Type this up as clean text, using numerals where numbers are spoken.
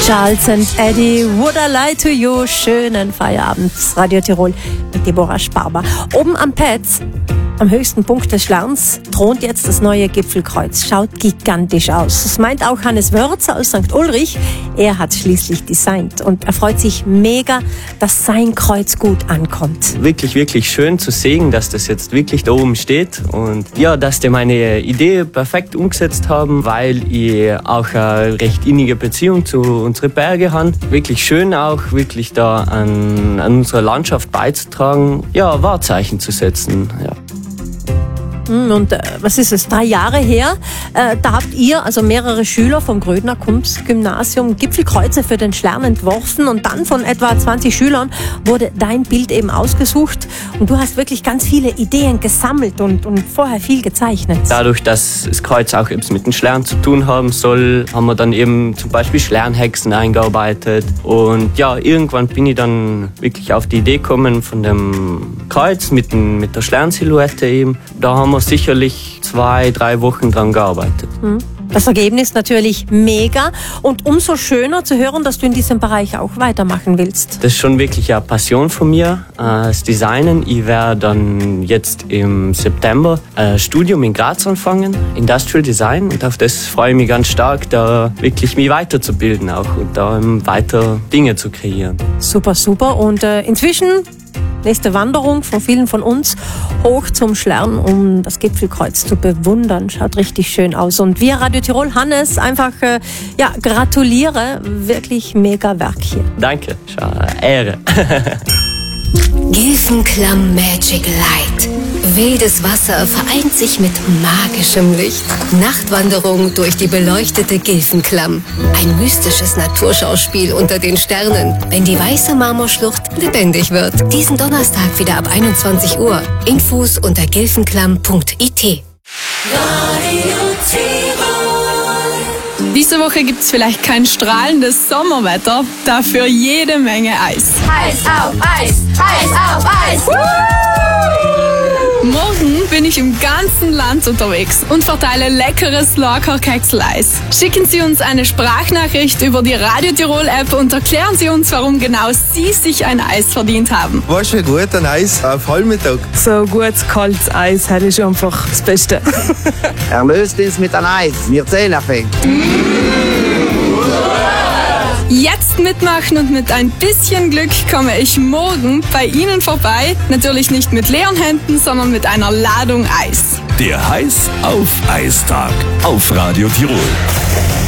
Charles and Eddie, Would I Lie to You? Schönen Feierabend, Radio Tirol mit Deborah Sparber. Oben am Petz, am höchsten Punkt des Schlerns, thront jetzt das neue Gipfelkreuz. Schaut gigantisch aus. Das meint auch Hannes Wörzer aus St. Ulrich. Er hat schließlich designt und er freut sich mega, dass sein Kreuz gut ankommt. Wirklich, wirklich schön zu sehen, dass das jetzt wirklich da oben steht und ja, dass die meine Idee perfekt umgesetzt haben, weil ich auch eine recht innige Beziehung zu unseren Bergen habe. Wirklich schön auch, wirklich da an unserer Landschaft beizutragen, ja, Wahrzeichen zu setzen, ja. Und was ist es, 3 Jahre her, da habt ihr, also mehrere Schüler vom Grödner Kunstgymnasium, Gipfelkreuze für den Schlern entworfen und dann von etwa 20 Schülern wurde dein Bild eben ausgesucht und du hast wirklich ganz viele Ideen gesammelt und vorher viel gezeichnet. Dadurch, dass das Kreuz auch eben mit dem Schlern zu tun haben soll, haben wir dann eben zum Beispiel Schlernhexen eingearbeitet und ja, irgendwann bin ich dann wirklich auf die Idee gekommen von dem Kreuz mit der Schlernsilhouette eben. Da haben wir sicherlich 2-3 Wochen dran gearbeitet. Das Ergebnis natürlich mega und umso schöner zu hören, dass du in diesem Bereich auch weitermachen willst. Das ist schon wirklich eine Passion von mir, das Designen. Ich werde dann jetzt im September ein Studium in Graz anfangen, Industrial Design, und auf das freue ich mich ganz stark, da wirklich mich weiterzubilden auch und da weiter Dinge zu kreieren. Super, super und inzwischen nächste Wanderung von vielen von uns hoch zum Schlern, um das Gipfelkreuz zu bewundern. Schaut richtig schön aus. Und wir Radio Tirol, Hannes, einfach gratuliere. Wirklich mega Werk hier. Danke, Ehre. Gilfenklamm Magic Light. Wildes Wasser vereint sich mit magischem Licht. Nachtwanderung durch die beleuchtete Gilfenklamm. Ein mystisches Naturschauspiel unter den Sternen, wenn die weiße Marmorschlucht lebendig wird. Diesen Donnerstag wieder ab 21 Uhr. Infos unter gilfenklamm.it. Diese Woche gibt's vielleicht kein strahlendes Sommerwetter, dafür jede Menge Eis. Eis auf Eis, Eis auf Eis. Morgen bin ich im ganzen Land unterwegs und verteile leckeres Lorca-Keksel-Eis. Schicken Sie uns eine Sprachnachricht über die Radio Tirol-App und erklären Sie uns, warum genau Sie sich ein Eis verdient haben. Was für gut ein Eis auf Vollmittag. So gutes, kaltes Eis, das ist einfach das Beste. Erlöst uns mit einem Eis, wir 10 fängt. Jetzt mitmachen und mit ein bisschen Glück komme ich morgen bei Ihnen vorbei. Natürlich nicht mit leeren Händen, sondern mit einer Ladung Eis. Der Heiß auf Eistag auf Radio Tirol.